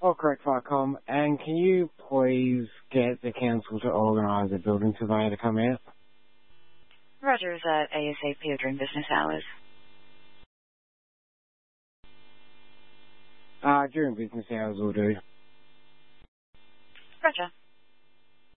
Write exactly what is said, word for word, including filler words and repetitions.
Oh, correct, Viacom. And can you please get the council to organise a building surveyor to come out? Roger, is that ASAP or during business hours? Uh, during business hours will do. Roger.